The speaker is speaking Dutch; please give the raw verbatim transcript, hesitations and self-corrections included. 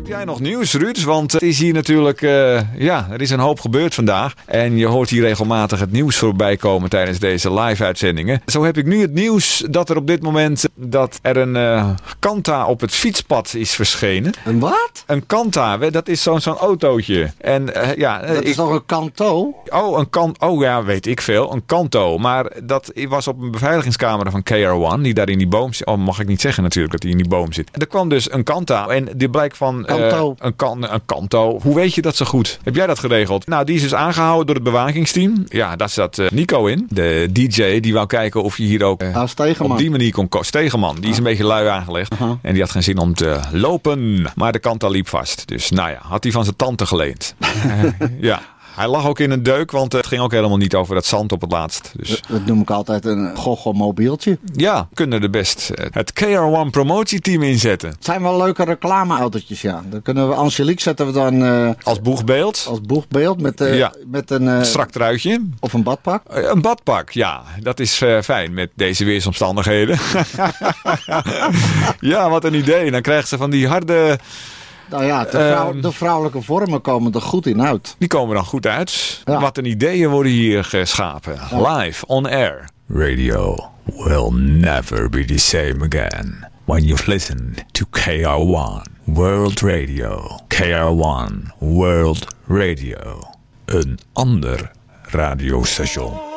jij nog nieuws, Ruud? Want het is hier natuurlijk, uh, ja, er is een hoop gebeurd vandaag. En je hoort hier regelmatig het nieuws voorbij komen tijdens deze live-uitzendingen. Zo heb ik nu het nieuws dat er op dit moment dat er een uh, Kanta op het fietspad is verschenen. Een wat? Een Kanta, dat is zo'n zo'n autootje. En, uh, ja, dat is ik, toch een Kanto? Oh, een kan, oh ja, weet ik veel. Een Kanto. Maar dat was op een beveiligingscamera van K R één. Die daar in die boom zit. Oh, mag ik niet zeggen natuurlijk dat die in die boom zit. Er kwam dus een Kanta. En die blijkt van... Kanto. Uh, een, kan, een Kanto. Hoe weet je dat zo goed? Heb jij dat geregeld? Nou, die is dus aangehouden door het bewakingsteam. Ja, daar zat uh, Nico in. De D J. Die wou kijken of je hier ook uh, ah, op die manier kon... Stegeman. Die is een beetje lui aangelegd. Uh-huh. En die had geen zin om te lopen. Maar de Kanta liep vast. Dus nou ja, had hij van zijn tante geleend. uh, ja. Hij lag ook in een deuk, want het ging ook helemaal niet over dat zand op het laatst. Dus. Dat, dat noem ik altijd een gogomobieltje. Ja, kunnen er best het K R één promotieteam inzetten. Het zijn wel leuke reclameautootjes, ja. Dan kunnen we Angelique zetten we dan... Uh, als boegbeeld. Als boegbeeld met, uh, ja. met een... Uh, strak truitje. Of een badpak. Uh, een badpak, ja. Dat is uh, fijn met deze weersomstandigheden. Ja, wat een idee. Dan krijgt ze van die harde... Nou ja, de, vrouw, uh, de vrouwelijke vormen komen er goed in uit. Die komen dan goed uit. Ja. Wat een ideeën worden hier geschapen. Ja. Live, on air. Radio will never be the same again. When you've listened to K R één World Radio. K R één World Radio. Een ander radiostation.